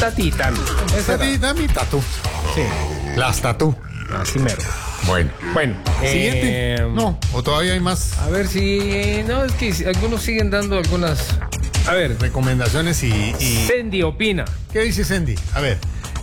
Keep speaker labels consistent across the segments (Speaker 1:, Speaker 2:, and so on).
Speaker 1: Tati y Tami.
Speaker 2: Tati y Tami, Tatú.
Speaker 1: Sí.
Speaker 2: Las Tatú.
Speaker 1: Así mero.
Speaker 2: Bueno. Siguiente. No, o todavía hay más.
Speaker 1: A ver si... No, es que algunos siguen dando algunas... A ver.
Speaker 2: Recomendaciones y...
Speaker 1: Sandy opina.
Speaker 2: ¿Qué dice Sandy? A ver.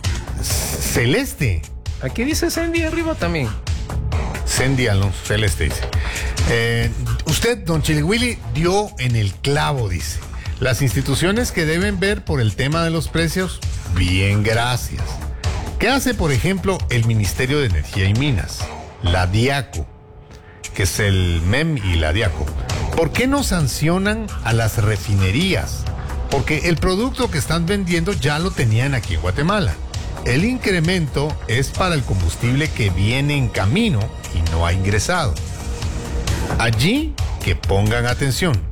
Speaker 2: Celeste.
Speaker 1: Aquí dice Sandy arriba también.
Speaker 2: Sandy Alonso, Celeste dice. Usted, don Chilihuili, dio en el clavo, dice. Las instituciones que deben ver por el tema de los precios, bien, gracias. ¿Qué hace, por ejemplo, el Ministerio de Energía y Minas? La DIACO, que es el MEM y la DIACO. ¿Por qué no sancionan a las refinerías? Porque el producto que están vendiendo ya lo tenían aquí en Guatemala. El incremento es para el combustible que viene en camino y no ha ingresado. Allí que pongan atención.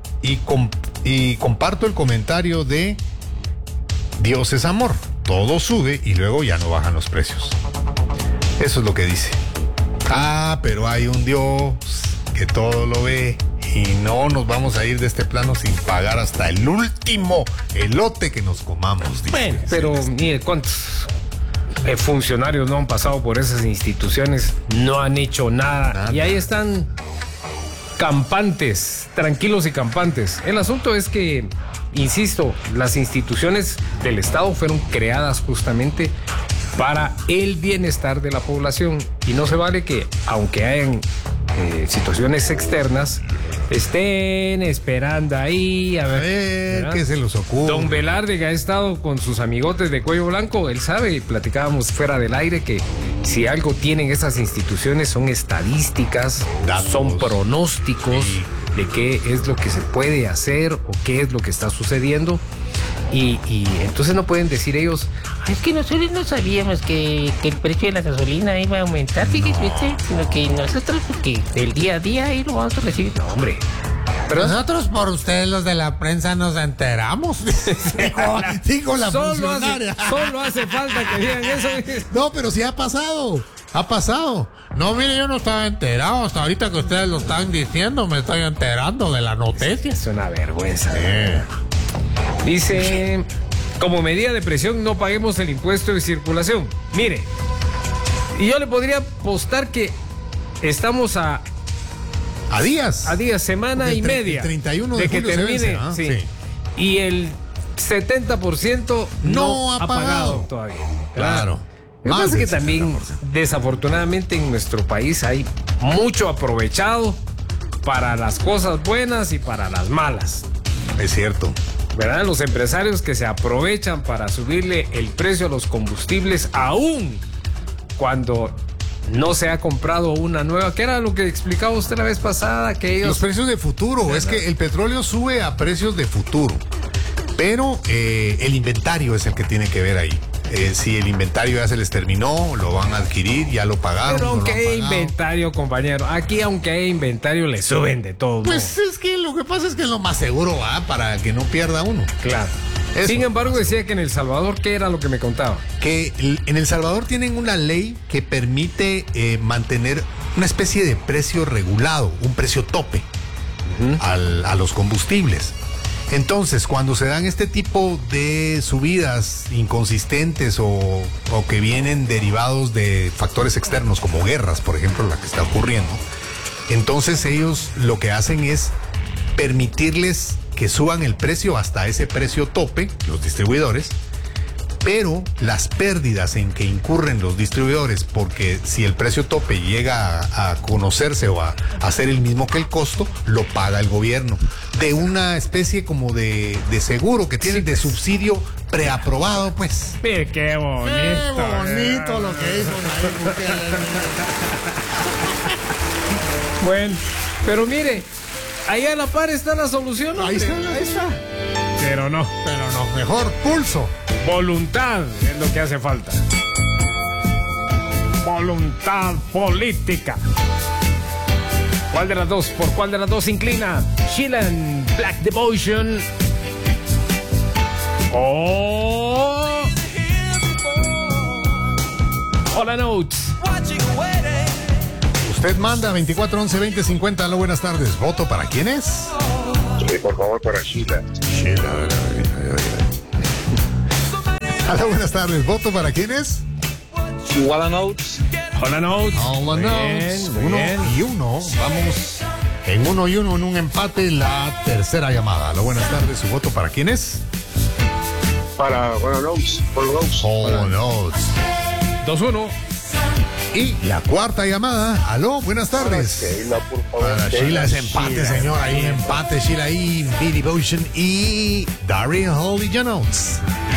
Speaker 2: Y comparto el comentario de Dios es amor. Todo sube y luego ya no bajan los precios. Eso es lo que dice. Pero hay un Dios que todo lo ve y no nos vamos a ir de este plano sin pagar hasta el último elote que nos comamos. Dice.
Speaker 1: Bueno, pero mire, ¿cuántos funcionarios no han pasado por esas instituciones? No han hecho nada. Y ahí están campantes, tranquilos y campantes. El asunto es que, insisto, las instituciones del Estado fueron creadas justamente para el bienestar de la población y no se vale que, aunque hayan situaciones externas, estén esperando ahí a ver
Speaker 2: qué se les ocurre.
Speaker 1: Don Velarde, que ha estado con sus amigotes de cuello blanco, él sabe, y platicábamos fuera del aire, que si algo tienen esas instituciones son estadísticas, datos, son pronósticos de qué es lo que se puede hacer o qué es lo que está sucediendo. Y entonces no pueden decir ellos, es que nosotros no sabíamos que el precio de la gasolina iba a aumentar, fíjese, sino que nosotros, porque del día a día ahí lo vamos a recibir. No, hombre.
Speaker 2: Pero nosotros por ustedes los de la prensa nos enteramos. Dijo la funcionaria.
Speaker 1: Solo hace falta que digan eso.
Speaker 2: No, pero sí ha pasado. Ha pasado. No, mire, yo no estaba enterado. Hasta ahorita que ustedes lo están diciendo, me estoy enterando de la noticia.
Speaker 1: Es una vergüenza. Dice, como medida de presión no paguemos el impuesto de circulación. Mire, y yo le podría apostar que estamos a días, semana y media,
Speaker 2: 31 de
Speaker 1: que
Speaker 2: julio
Speaker 1: termine,
Speaker 2: se vence,
Speaker 1: sí. Y el 70% no ha pagado todavía.
Speaker 2: Claro.
Speaker 1: Lo que pasa es que también, desafortunadamente, en nuestro país hay mucho aprovechado para las cosas buenas y para las malas.
Speaker 2: Es cierto.
Speaker 1: ¿Verdad? Los empresarios que se aprovechan para subirle el precio a los combustibles, aún cuando no se ha comprado una nueva, que era lo que explicaba usted la vez pasada, que ellos...
Speaker 2: Los precios de futuro, ¿verdad? Es que el petróleo sube a precios de futuro, pero el inventario es el que tiene que ver ahí. Si el inventario ya se les terminó, lo van a adquirir, ya lo pagaron.
Speaker 1: Pero aunque
Speaker 2: no
Speaker 1: haya inventario, compañero, aquí aunque haya inventario le suben de todo.
Speaker 2: Pues ¿no? Es que lo que pasa es que es lo más seguro, para que no pierda uno.
Speaker 1: Claro. Eso. Sin embargo, decía que en El Salvador, ¿qué era lo que me contaba? Que
Speaker 2: en El Salvador tienen una ley que permite mantener una especie de precio regulado, un precio tope a los combustibles. Entonces, cuando se dan este tipo de subidas inconsistentes o que vienen derivados de factores externos como guerras, por ejemplo, la que está ocurriendo, entonces ellos lo que hacen es permitirles que suban el precio hasta ese precio tope, los distribuidores, pero las pérdidas en que incurren los distribuidores, porque si el precio tope llega a conocerse o a ser el mismo que el costo, lo paga el gobierno, de una especie como de seguro que tienen, de subsidio preaprobado, pues.
Speaker 1: Mire, qué bonito.
Speaker 2: Qué bonito lo que hizo.
Speaker 1: Bueno, pero mire, ahí a la par está la solución, ¿no?
Speaker 2: Ahí está.
Speaker 1: Pero no,
Speaker 2: mejor pulso.
Speaker 1: Voluntad es lo que hace falta. Voluntad política. ¿Cuál de las dos? ¿Por cuál de las dos se inclina? Sheelan, Black Devotion. Hola Notes.
Speaker 2: Usted manda 24 11 20 50. Hola, buenas tardes. ¿Voto para quién es?
Speaker 3: Sí, por favor, para Sheila.
Speaker 2: Hola, buenas tardes. ¿Voto para quién es?
Speaker 3: Walla Notes.
Speaker 1: Hola, Notes.
Speaker 2: Hola, Notes. 1-1. Vamos en 1-1 en un empate. La tercera llamada. Hola, buenas tardes. ¿Su voto para quién es?
Speaker 3: Para Walla Notes.
Speaker 2: Hola, Notes.
Speaker 1: 2-1.
Speaker 2: Y la cuarta llamada. Aló, buenas tardes.
Speaker 3: Sheila, por favor.
Speaker 2: Para Sheila es empate, señor. Hay un empate, Sheila y B Devotion y Daryl Holly Jones.